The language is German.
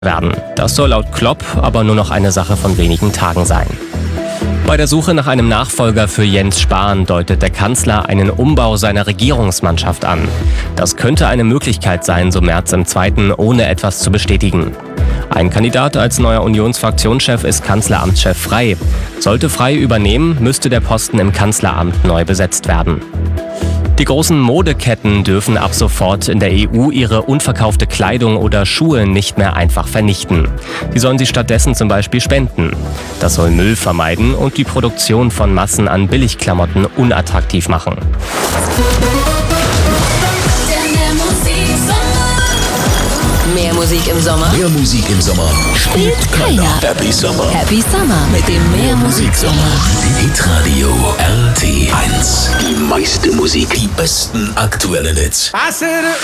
werden. Das soll laut Klopp aber nur noch eine Sache von wenigen Tagen sein. Bei der Suche nach einem Nachfolger für Jens Spahn deutet der Kanzler einen Umbau seiner Regierungsmannschaft an. Das könnte eine Möglichkeit sein, so Merz im Zweiten, ohne etwas zu bestätigen. Ein Kandidat als neuer Unionsfraktionschef ist Kanzleramtschef Frey. Sollte Frey übernehmen, müsste der Posten im Kanzleramt neu besetzt werden. Die großen Modeketten dürfen ab sofort in der EU ihre unverkaufte Kleidung oder Schuhe nicht mehr einfach vernichten. Sie sollen sie stattdessen zum Beispiel spenden. Das soll Müll vermeiden und die Produktion von Massen an Billigklamotten unattraktiv machen. Mehr Musik im Sommer. Mehr Musik im Sommer. Spielt keiner. Happy Summer. Happy Summer mit dem Mehr Musik Sommer. Hitradio RT1. Die meiste Musik, die besten aktuellen Hits.